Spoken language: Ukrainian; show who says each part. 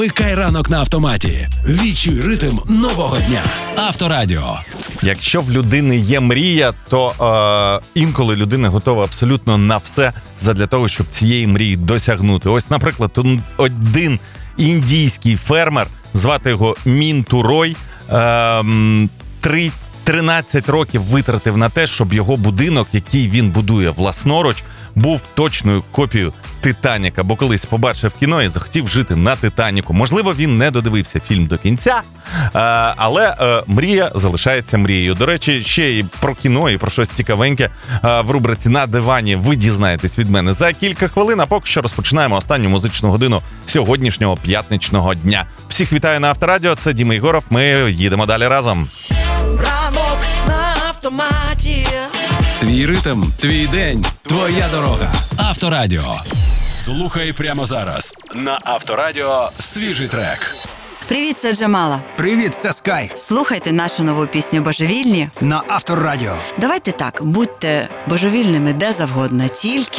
Speaker 1: Пикай ранок на автоматі. Відчуй ритм нового дня. Авторадіо.
Speaker 2: Якщо в людини є мрія, то інколи людина готова абсолютно на все задля того, щоб цієї мрії досягнути. Ось, наприклад, один індійський фермер, звати його Мінту Рой, 13 років витратив на те, щоб його будинок, який він будує власноруч, був точною копією «Титаніка», бо колись побачив кіно і захотів жити на «Титаніку». Можливо, він не додивився фільм до кінця, але мрія залишається мрією. До речі, ще і про кіно, і про щось цікавеньке в рубриці «На дивані» ви дізнаєтесь від мене за кілька хвилин, а поки що розпочинаємо останню музичну годину сьогоднішнього п'ятничного дня. Всіх вітаю на Авторадіо, це Діма Єгоров, ми їдемо далі разом.
Speaker 3: Ранок на автоматі.
Speaker 1: Твій ритм, твій день, твоя дорога. Авторадіо. Слухай прямо зараз. На Авторадіо свіжий трек.
Speaker 4: Привіт, це Джамала.
Speaker 5: Привіт, це Скай.
Speaker 4: Слухайте нашу нову пісню «Божевільні».
Speaker 5: На Авторадіо.
Speaker 4: Давайте так, будьте божевільними де завгодно, тільки